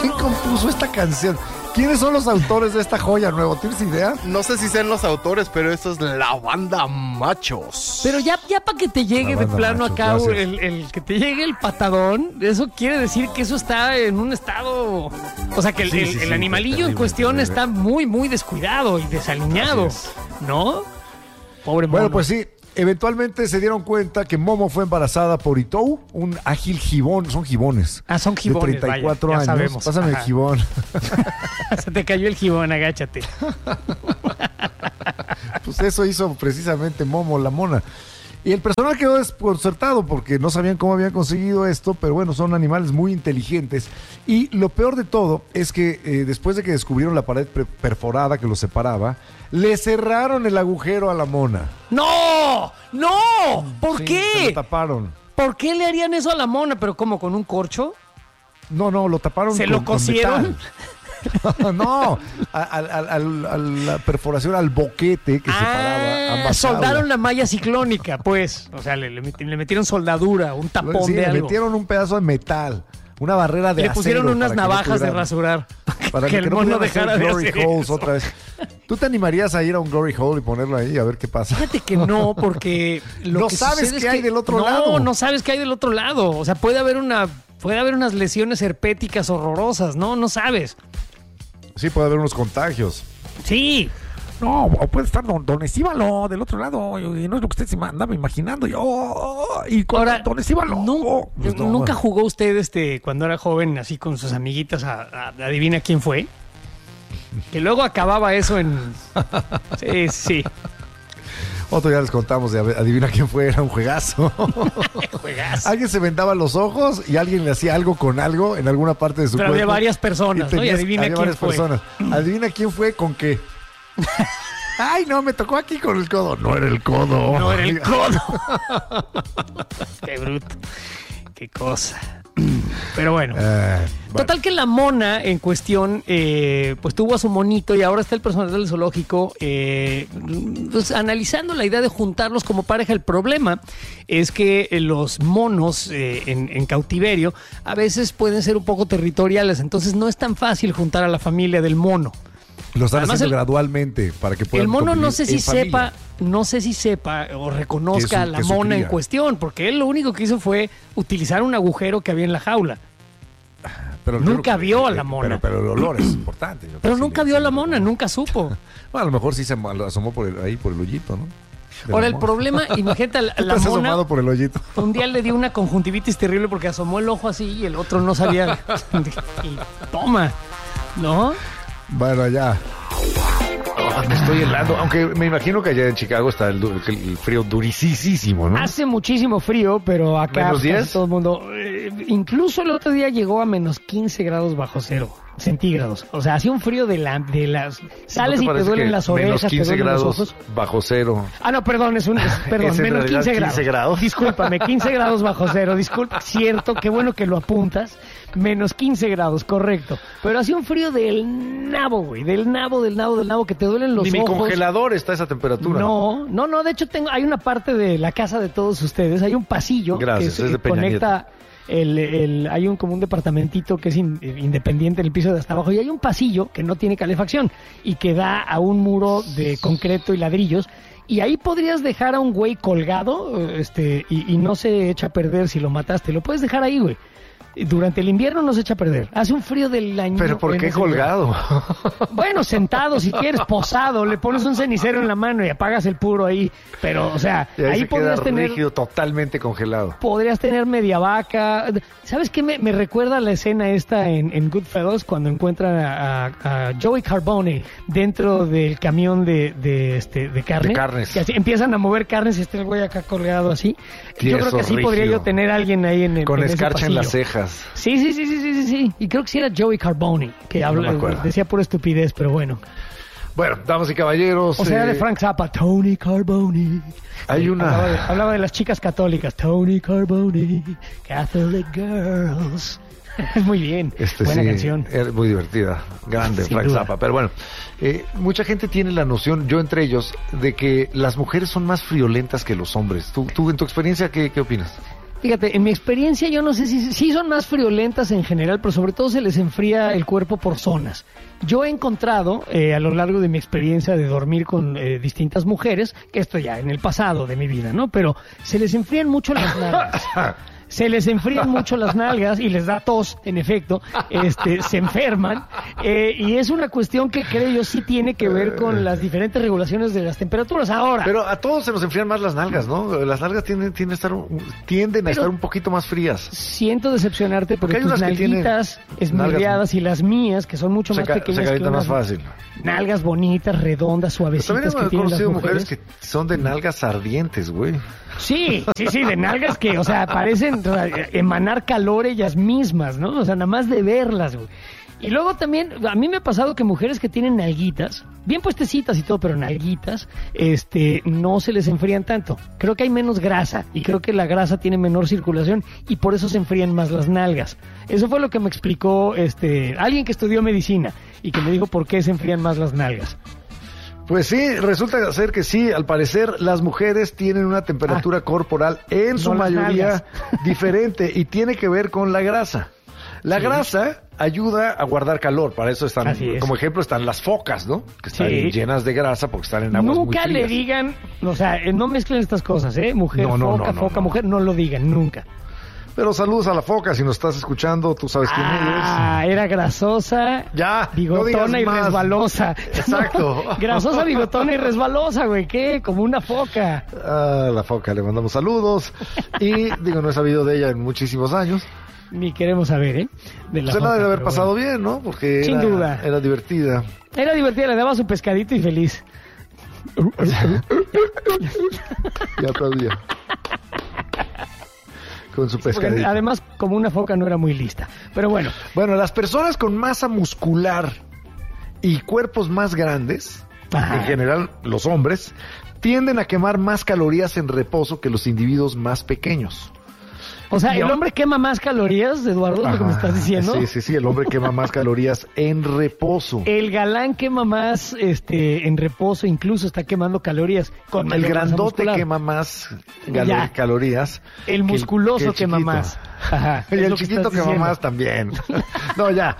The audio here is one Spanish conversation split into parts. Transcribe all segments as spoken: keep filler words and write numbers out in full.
¿Quién compuso esta canción? ¿Quiénes son los autores de esta joya nueva? ¿Tienes idea? No sé si sean los autores, pero esto es la banda Machos. Pero ya, ya para que te llegue de plano Machos, acá, gracias. el, el que te llegue el patadón, eso quiere decir que eso está en un estado... O sea, que el, Sí, el- sí, el sí, animalillo terrible, en cuestión terrible. está muy, muy descuidado y desaliñado, Así ¿no? Pobre mono. Bueno, pues sí. Eventualmente se dieron cuenta que Momo fue embarazada por Itou, un ágil gibón, son gibones. Ah, son gibones, de treinta y cuatro vaya, ya años. sabemos. Pásame Ajá. el gibón. Se te cayó el gibón, agáchate. Pues eso hizo precisamente Momo, la mona. Y el personal quedó desconcertado porque no sabían cómo habían conseguido esto, pero bueno, son animales muy inteligentes. Y lo peor de todo es que eh, después de que descubrieron la pared pre- perforada que los separaba, le cerraron el agujero a la mona. ¡No! ¡No! ¿Por Sí, qué? se lo taparon. ¿Por qué le harían eso a la mona? ¿Pero cómo? ¿Con un corcho? No, no, lo taparon ¿Se con, lo con cosieron? metal. No, a, a- a- a la perforación, al boquete que separaba Ah, ambas soldaron jaulas. la malla ciclónica, pues. O sea, le, le met- le metieron soldadura, un tapón Sí, de le algo. metieron un pedazo de metal, una barrera de Le acero pusieron unas para que no navajas de pudiera- rasurar. Para que, que, el no mono pudieran hacer dejara de glory hacer holes eso. otra vez. ¿Tú te animarías a ir a un glory hole y ponerlo ahí a ver qué pasa? Fíjate que no, porque lo No que sabes sucede qué es hay que- del otro no, lado. No, no sabes qué hay del otro lado. O sea, puede haber una, puede haber unas lesiones herpéticas horrorosas, ¿no? No sabes. Sí, puede haber unos contagios. Sí. No, o puede estar don, don Estíbalo del otro lado, y no es lo que usted se andaba imaginando. Yo, y con Ahora, don Estíbalo. nun- Pues no. ¿Nunca jugó usted este cuando era joven así con sus amiguitas a, a- adivina quién fue? Que luego acababa eso en... Sí, sí. Otro día les contamos de adivina quién fue, era un juegazo. Juegazo. Alguien se vendaba los ojos y alguien le hacía algo con algo en alguna parte de su Pero cuerpo. había varias personas, ¿no? Y tenías- adivina había quién varias fue. personas. Adivina quién fue con qué. Ay, no, me tocó aquí con el codo. No era el codo. No era el codo. Qué bruto. Qué cosa. Pero bueno. Eh, bueno. Total que la mona en cuestión, eh, pues tuvo a su monito y ahora está el personal del zoológico eh, pues, analizando la idea de juntarlos como pareja. El problema es que eh, los monos eh, en, en cautiverio a veces pueden ser un poco territoriales, entonces no es tan fácil juntar a la familia del mono. Lo están Además, haciendo el- gradualmente para que puedan El mono no convivir sé si en familia. sepa, no sé si sepa o Que reconozca es su- a la que es su mona en cría. cuestión, porque él lo único que hizo fue utilizar un agujero que había en la jaula. Pero yo Nunca creo que- vio a la eh, mona. Pero, pero el olor es importante. yo creo Pero que nunca sí, vio a sí, la sí. mona, nunca supo. Bueno, a lo mejor sí se am- asomó por el, ahí por el hoyito, ¿no? De Ahora, la el mona. problema, imagínate, la, ¿Tú te la has mona asomado por el hoyito? un día le dio una conjuntivitis terrible porque asomó el ojo así y el otro no sabía. Y toma, ¿no? Bueno, ya. Ah, me estoy helando, aunque me imagino que allá en Chicago está el, du- el frío durisísimo, ¿no? Hace muchísimo frío, pero acá ¿Menos casi diez? todo el mundo... eh, incluso el otro día llegó a menos quince grados bajo cero centígrados. O sea, hacía un frío de, la, de las... Sales ¿No y te parece duelen que las menos orejas, te quince duelen los grados ojos. bajo cero? Ah, no, perdón, es un... es- perdón, Es en menos realidad quince grados. quince grados. Discúlpame, quince grados bajo cero. Disculpa, cierto, qué bueno que lo apuntas. Menos quince grados, correcto. Pero hacía un frío del nabo, güey. Del nabo, del nabo, del nabo, que te duelen los Ni mi ojos. congelador está a esa temperatura. No, no, no. De hecho, tengo, hay una parte de la casa de todos ustedes. Hay un pasillo Gracias, que, es de que Peña conecta. El, el, hay un como un departamentito que es in- independiente en el piso de hasta abajo y hay un pasillo que no tiene calefacción y que da a un muro de concreto y ladrillos y ahí podrías dejar a un güey colgado este y, y no se echa a perder si lo mataste. Lo puedes dejar ahí, güey. Durante el invierno no se echa a perder. Hace un frío del año. ¿Pero por en qué ese colgado? Bueno, sentado, si quieres, posado, le pones un cenicero en la mano y apagas el puro ahí. Pero, o sea, Y ahí, ahí se queda podrías tener, rígido, totalmente congelado. podrías tener media vaca. ¿Sabes qué me, me recuerda la escena esta en, en Goodfellas cuando encuentran a, a- a Joey Carbone dentro del camión de, de, este, de carne? De carnes. Que así empiezan a mover carnes y está el güey acá colgado así. Tieso, yo creo que así podría rígido. yo tener a alguien ahí en el Con en ese escarcha en las pasillo. cejas. Sí, sí, sí, sí, sí, sí, sí. Y creo que sí era Joey Carbone, que No habla, me acuerdo. decía pura estupidez, pero bueno. Bueno, damas y caballeros. O sea, eh, de Frank Zappa, Tony Carbone. Hay una- Hablaba de, hablaba de las chicas católicas, Tony Carbone, Catholic Girls. Muy bien, Este, buena sí, canción. era muy divertida, grande Sin Frank duda. Zappa, pero bueno, eh, mucha gente tiene la noción, yo entre ellos, de que las mujeres son más friolentas que los hombres. ¿Tú, tú en tu experiencia, qué, qué opinas? Fíjate, en mi experiencia yo no sé si sí son más friolentas en general, pero sobre todo se les enfría el cuerpo por zonas. Yo he encontrado eh, a lo largo de mi experiencia de dormir con eh, distintas mujeres, que esto ya en el pasado de mi vida, ¿no? Pero se les enfrían mucho las nalgas. Se les enfrían mucho las nalgas y les da tos, en efecto, este, se enferman, eh, y es una cuestión que creo yo sí tiene que ver con las diferentes regulaciones de las temperaturas. Ahora, pero a todos se nos enfrían más las nalgas, ¿no? Las nalgas tienden, tienden, a, estar, tienden a estar un poquito más frías. Siento decepcionarte, pero tus nalguitas esmirriadas y las mías, que son mucho más se pequeñas, se calientan más fácil. Nalgas bonitas, redondas, suavecitas. Pero también que he tienen conocido las mujeres. mujeres que son de nalgas ardientes, güey. Sí, sí, sí, de nalgas que, o sea, parecen emanar calor ellas mismas, ¿no? O sea, nada más de verlas, güey. Y luego también, a mí me ha pasado que mujeres que tienen nalguitas, bien puestecitas y todo, pero nalguitas, este, no se les enfrían tanto. Creo que hay menos grasa y creo que la grasa tiene menor circulación y por eso se enfrían más las nalgas. Eso fue lo que me explicó este, alguien que estudió medicina y que me dijo por qué se enfrían más las nalgas. Pues sí, resulta ser que sí, al parecer las mujeres tienen una temperatura ah, corporal en su no mayoría diferente y tiene que ver con la grasa. La sí. grasa ayuda a guardar calor, para eso están, como ejemplo están las focas, ¿no? Que están sí. llenas de grasa porque están en aguas nunca muy frías. Le digan, o sea, no mezclen estas cosas, ¿eh? Mujer, no, no, foca, no, no, foca, no. mujer, no lo digan, nunca. Pero saludos a la foca, si nos estás escuchando, tú sabes quién ah, eres. Ah, era grasosa, ya, bigotona no y más. resbalosa. Exacto. No, grasosa, bigotona y resbalosa, güey, ¿qué? Como una foca. Ah, la foca, le mandamos saludos. Y, digo, no he sabido de ella en muchísimos años. Ni queremos saber, ¿eh? De la Se foca, la debe haber pasado bueno. bien, ¿no? Porque sin era, duda. Era divertida. Era divertida, le daba su pescadito y feliz. Ya aplaudía. Con su pescadito. Porque además, como una foca no era muy lista. Pero bueno. Bueno, las personas con masa muscular y cuerpos más grandes, Ajá. en general los hombres, tienden a quemar más calorías en reposo que los individuos más pequeños. O sea, ¿el hombre quema más calorías, Eduardo, es lo que me estás diciendo? Sí, sí, sí, el hombre quema más calorías en reposo. El galán quema más este, en reposo, incluso está quemando calorías. Con el grandote quema más gal- calorías. El musculoso que el, que el quema más. Ajá, y el chiquito quema diciendo. más también. No, ya.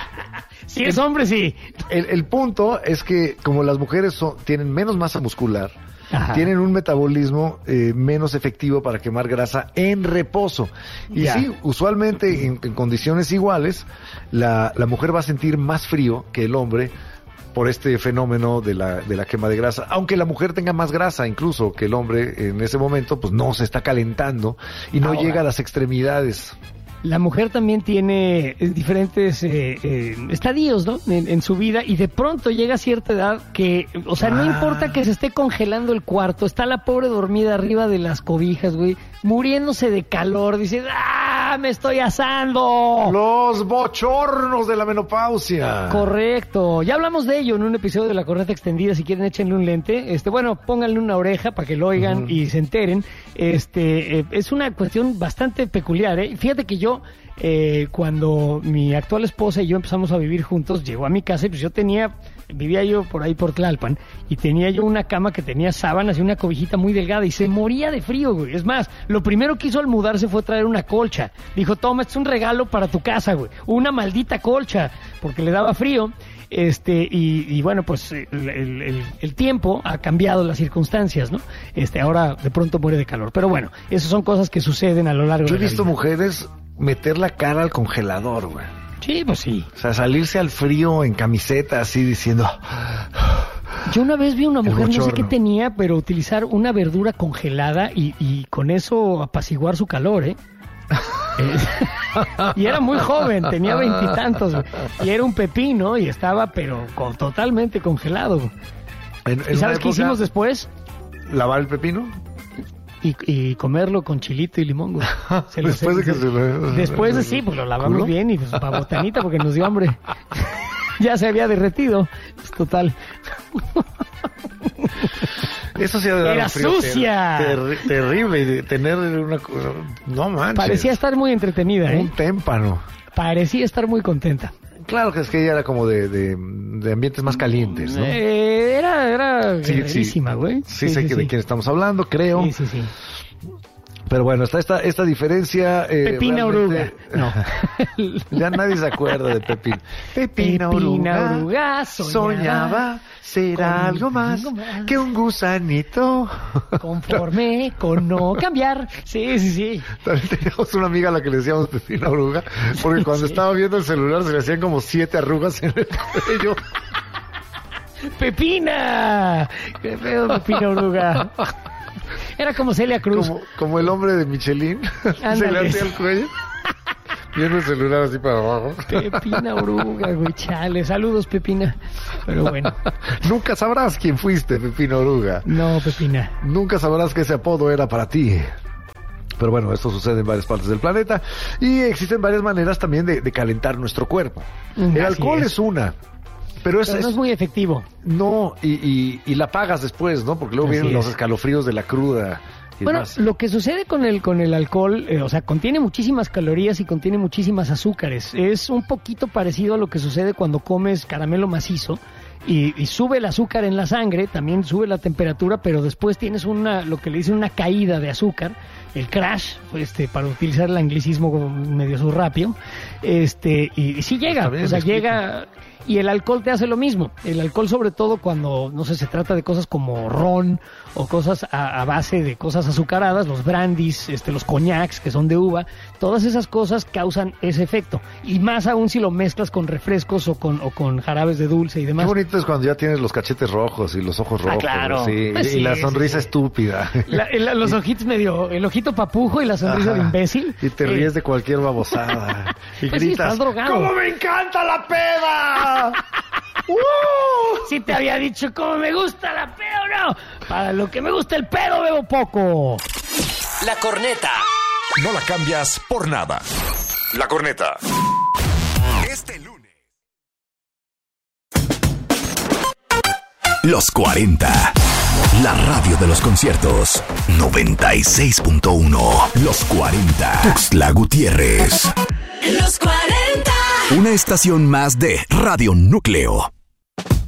Si es hombre, sí. El, el punto es que como las mujeres son, tienen menos masa muscular, Ajá. tienen un metabolismo eh, menos efectivo para quemar grasa en reposo. Y ya. sí, usualmente en, en condiciones iguales, la, la mujer va a sentir más frío que el hombre por este fenómeno de la, de la quema de grasa. Aunque la mujer tenga más grasa incluso que el hombre en ese momento, pues no se está calentando y no Ahora. llega a las extremidades. La mujer también tiene diferentes eh, eh, estadios, ¿no? En, en su vida y de pronto llega a cierta edad que, o sea, ah. no importa que se esté congelando el cuarto, está la pobre dormida arriba de las cobijas, güey, muriéndose de calor, dice, ¡ah, me estoy asando! Los bochornos de la menopausia. Correcto. Ya hablamos de ello en un episodio de La Corneta Extendida, si quieren échenle un lente, este, bueno, pónganle una oreja para que lo oigan uh-huh. y se enteren. Este, eh, es una cuestión bastante peculiar, ¿eh? Fíjate que yo Eh, cuando mi actual esposa y yo empezamos a vivir juntos, llegó a mi casa y pues yo tenía, vivía yo por ahí por Tlalpan y tenía yo una cama que tenía sábanas y una cobijita muy delgada y se moría de frío, güey. Es más, lo primero que hizo al mudarse fue traer una colcha. Dijo, toma, este es un regalo para tu casa, güey. Una maldita colcha, porque le daba frío. Este, y, y bueno, pues el, el, el tiempo ha cambiado las circunstancias, ¿no? Este, ahora de pronto muere de calor. Pero bueno, esas son cosas que suceden a lo largo yo de la vida. Yo he visto mujeres meter la cara al congelador, güey. Sí, pues sí. O sea, salirse al frío en camiseta así diciendo... Yo una vez vi una mujer, no sé qué tenía, pero utilizar una verdura congelada y, y con eso apaciguar su calor, ¿eh? Y era muy joven, tenía veintitantos y era un pepino y estaba pero con, totalmente congelado. En, en ¿Y sabes qué hicimos después? ¿Lavar el pepino? Y, y comerlo con chilito y limón, güey. Se lo después se, de que se lo... Después de sí, pues lo lavamos ¿Culo? bien y pues para botanita porque nos dio hambre. Ya se había derretido. Pues, total. Eso sí ha de dar Era un frío sucia. Ter, ter, terrible y de tener una... No manches. Parecía estar muy entretenida, ¿eh? Un témpano. Parecía estar muy contenta. Claro que es que ella era como de, de, de ambientes más calientes, ¿no? Eh, era era sí, guerrerísima, güey. Sí, sí, sí, sé sí, que sí. de quién estamos hablando, creo. Sí, sí, sí. Pero bueno, está esta, esta diferencia. Eh, Pepina Oruga. No. Ya nadie se acuerda de Pepina. Pepina Oruga, Oruga soñaba, soñaba será algo más, algo más que un gusanito. Conforme con no cambiar. Sí, sí, sí. También teníamos una amiga a la que le decíamos Pepina Oruga, porque cuando sí. estaba viendo el celular se le hacían como siete arrugas en el cabello. ¡Pepina! ¡Qué pedo, Pepina Oruga! Era como Celia Cruz. Como, como el hombre de Michelin. Se le hacía el cuello. Viendo el celular así para abajo. Pepina Oruga, güey, chale. Saludos, Pepina. Pero bueno. Nunca sabrás quién fuiste, Pepina Oruga. No, Pepina. Nunca sabrás que ese apodo era para ti. Pero bueno, esto sucede en varias partes del planeta. Y existen varias maneras también de, de calentar nuestro cuerpo. El Así alcohol es, es una. Pero, es, Pero no es muy efectivo. No, y, y, y la pagas después, ¿no? Porque luego Así vienen es. los escalofríos de la cruda. Y Bueno, demás. lo que sucede con el con el alcohol, eh, o sea, contiene muchísimas calorías y contiene muchísimas azúcares. Es un poquito parecido a lo que sucede cuando comes caramelo macizo y, y sube el azúcar en la sangre, también sube la temperatura, pero después tienes una, lo que le dicen una caída de azúcar, el crash, este, para utilizar el anglicismo como medio surrapio, este, y, y sí llega, bien, o sea, me explico. llega. Y el alcohol te hace lo mismo. El alcohol, sobre todo cuando, no sé, se trata de cosas como ron o cosas a, a base de cosas azucaradas, los brandies, este, los coñacs que son de uva, todas esas cosas causan ese efecto. Y más aún si lo mezclas con refrescos o con, o con jarabes de dulce y demás. Qué bonito es cuando ya tienes los cachetes rojos y los ojos rojos. Ah, claro. Sí, Pues y sí, la sí, sonrisa sí. estúpida. La- la- los ojitos medio, el ojito papujo y la sonrisa Ajá. de imbécil. Y te Eh, ríes de cualquier babosada. Y Pues sí, gritas, estás drogado. ¡cómo me encanta la peda! ¡Uh! Sí te había dicho cómo me gusta la peda o no. Para lo que me gusta el pedo bebo poco. La corneta. No la cambias por nada. La corneta. Este lunes. Los cuarenta. La radio de los conciertos. noventa y seis punto uno. Los cuarenta. Tuxtla Gutiérrez. Los cuarenta. Una estación más de Radio Núcleo.